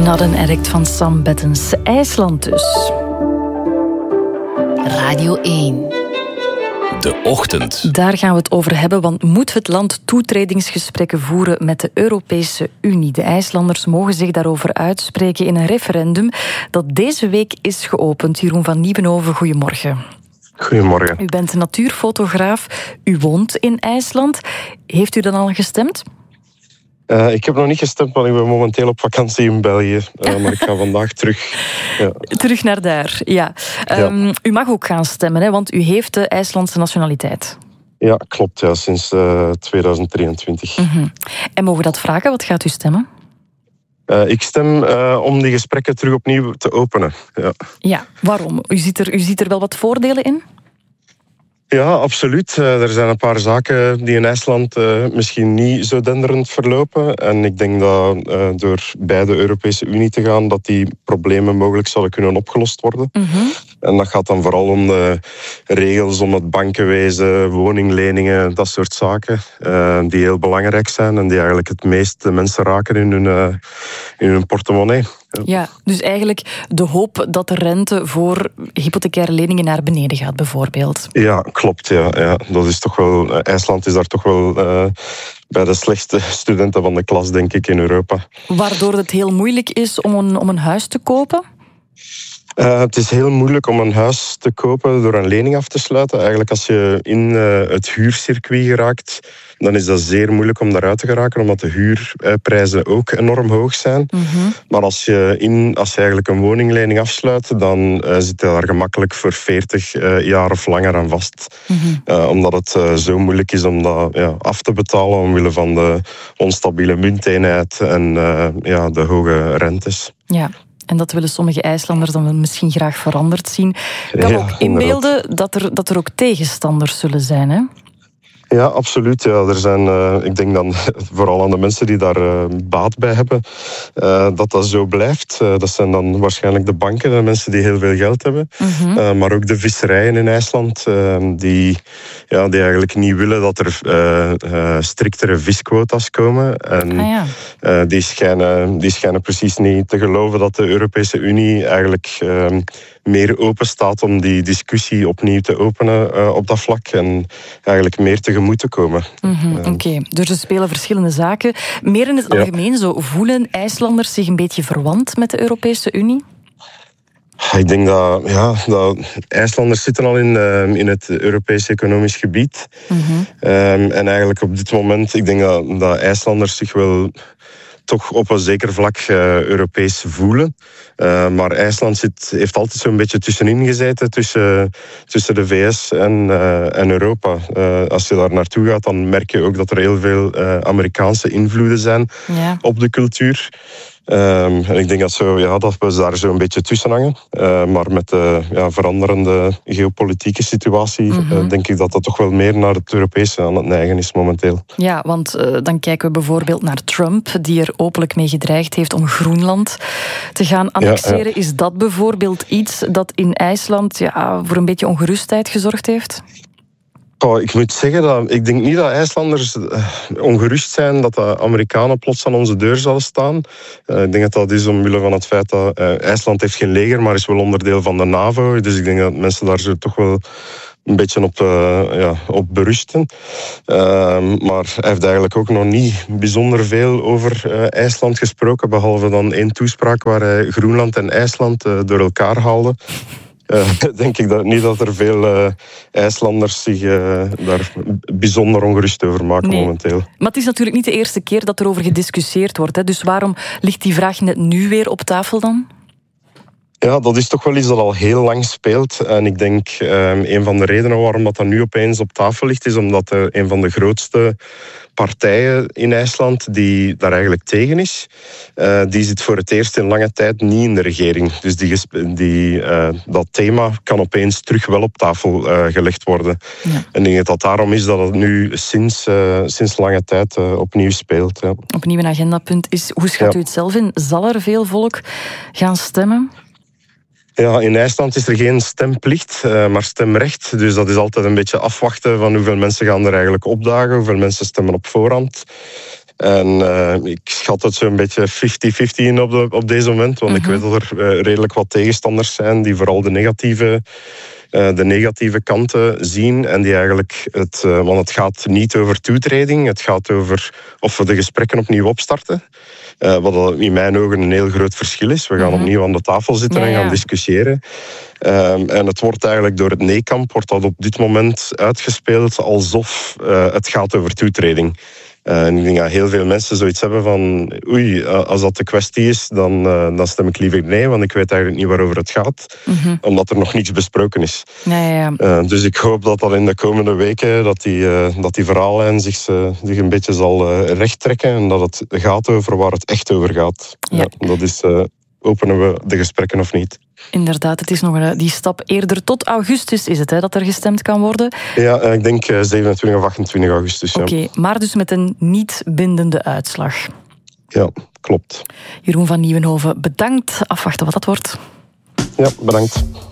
Not an Addict van Sam Bettens. IJsland dus. Radio 1. De ochtend. Daar gaan we het over hebben, want moet het land toetredingsgesprekken voeren met de Europese Unie? De IJslanders mogen zich daarover uitspreken in een referendum dat deze week is geopend. Jeroen van Nieuwenhoven, goedemorgen. Goedemorgen. U bent natuurfotograaf, u woont in IJsland. Heeft u dan al gestemd? Ik heb nog niet gestemd, want ik ben momenteel op vakantie in België. Maar ik ga vandaag terug. Ja. Terug naar daar, ja. U mag ook gaan stemmen, hè, want u heeft de IJslandse nationaliteit. Ja, klopt. Ja, sinds 2023. Mm-hmm. En mogen we dat vragen? Wat gaat u stemmen? Ik stem om die gesprekken terug opnieuw te openen. Ja, waarom? U ziet er wel wat voordelen in? Ja, absoluut. Er zijn een paar zaken die in IJsland misschien niet zo denderend verlopen. En ik denk dat door bij de Europese Unie te gaan, dat die problemen mogelijk zullen kunnen opgelost worden. Mm-hmm. En dat gaat dan vooral om de regels om het bankenwezen, woningleningen, dat soort zaken. Die heel belangrijk zijn en die eigenlijk het meest de mensen raken in hun portemonnee. Ja, dus eigenlijk de hoop dat de rente voor hypothecaire leningen naar beneden gaat, bijvoorbeeld. Ja, klopt. Ja. Dat is toch wel, IJsland is daar toch wel bij de slechtste studenten van de klas, denk ik, in Europa. Waardoor het heel moeilijk is om een huis te kopen? Het is heel moeilijk om een huis te kopen door een lening af te sluiten. Eigenlijk als je in het huurcircuit geraakt, dan is dat zeer moeilijk om daaruit te geraken, omdat de huurprijzen ook enorm hoog zijn. Mm-hmm. Maar als je eigenlijk een woninglening afsluit, dan zit je daar gemakkelijk voor 40 jaar of langer aan vast. Mm-hmm. Omdat het zo moeilijk is om dat af te betalen omwille van de onstabiele munteenheid en de hoge rentes. Ja. En dat willen sommige IJslanders dan misschien graag veranderd zien. Ik kan ook inbeelden dat er ook tegenstanders zullen zijn, hè? Ja, absoluut. Ja. Er zijn, ik denk dan vooral aan de mensen die daar baat bij hebben, dat zo blijft. Dat zijn dan waarschijnlijk de banken, de mensen die heel veel geld hebben. Mm-hmm. Maar ook de visserijen in IJsland, die eigenlijk niet willen dat er striktere visquota's komen. En die schijnen precies niet te geloven dat de Europese Unie eigenlijk meer open staat om die discussie opnieuw te openen op dat vlak en eigenlijk meer tegemoet te komen. Mm-hmm, Oké, dus er spelen verschillende zaken. Meer in het algemeen, zo voelen IJslanders zich een beetje verwant met de Europese Unie? Ik denk dat IJslanders zitten al in het Europees economisch gebied. Mm-hmm. En eigenlijk op dit moment, ik denk dat IJslanders zich wel toch op een zeker vlak Europees voelen. Maar IJsland heeft altijd zo'n beetje tussenin gezeten, tussen de VS en Europa. Als je daar naartoe gaat, dan merk je ook dat er heel veel Amerikaanse invloeden zijn op de cultuur. En ik denk dat we daar zo een beetje tussen hangen. Maar met de veranderende geopolitieke situatie denk ik dat toch wel meer naar het Europese aan het neigen is momenteel. Ja, want dan kijken we bijvoorbeeld naar Trump, die er openlijk mee gedreigd heeft om Groenland te gaan annexeren. Ja. Is dat bijvoorbeeld iets dat in IJsland voor een beetje ongerustheid gezorgd heeft? Ik moet zeggen ik denk niet dat IJslanders ongerust zijn dat de Amerikanen plots aan onze deur zullen staan. Ik denk dat is omwille van het feit dat IJsland heeft geen leger, maar is wel onderdeel van de NAVO. Dus ik denk dat mensen daar zo toch wel een beetje op berusten. Maar hij heeft eigenlijk ook nog niet bijzonder veel over IJsland gesproken, behalve dan 1 toespraak waar hij Groenland en IJsland door elkaar haalde. Denk ik niet dat er veel IJslanders zich daar bijzonder ongerust over maken momenteel. Maar het is natuurlijk niet de eerste keer dat er over gediscussieerd wordt. Hè? Dus waarom ligt die vraag net nu weer op tafel dan? Ja, dat is toch wel iets dat al heel lang speelt. En ik denk een van de redenen waarom dat nu opeens op tafel ligt, is omdat een van de grootste partijen in IJsland die daar eigenlijk tegen is, die zit voor het eerst in lange tijd niet in de regering. Dus dat thema kan opeens terug wel op tafel gelegd worden. Ja. En ik denk dat dat daarom is dat het nu sinds lange tijd opnieuw speelt. Ja. Opnieuw een agendapunt is, hoe schat u het zelf in? Zal er veel volk gaan stemmen? Ja, in IJsland is er geen stemplicht, maar stemrecht. Dus dat is altijd een beetje afwachten van hoeveel mensen gaan er eigenlijk opdagen, hoeveel mensen stemmen op voorhand. En ik schat het zo'n beetje 50-50 in op deze moment. Want ik weet dat er redelijk wat tegenstanders zijn die vooral de negatieve kanten zien. En die eigenlijk want het gaat niet over toetreding. Het gaat over of we de gesprekken opnieuw opstarten. Wat in mijn ogen een heel groot verschil is. We gaan opnieuw aan de tafel zitten en gaan discussiëren. En het wordt eigenlijk door het nee-kamp wordt dat op dit moment uitgespeeld alsof het gaat over toetreding. En ik denk dat heel veel mensen zoiets hebben van oei, als dat de kwestie is, dan stem ik liever nee, want ik weet eigenlijk niet waarover het gaat, omdat er nog niets besproken is. Dus ik hoop dat in de komende weken dat die verhaallijn zich een beetje zal rechttrekken en dat het gaat over waar het echt over gaat. Ja, dat is, openen we de gesprekken of niet? Inderdaad, het is nog die stap eerder. Tot augustus is het, hè, dat er gestemd kan worden? Ja, ik denk 27 of 28 augustus. Oké, maar dus met een niet bindende uitslag. Ja, klopt. Jeroen van Nieuwenhoven, bedankt. Afwachten wat dat wordt. Ja, bedankt.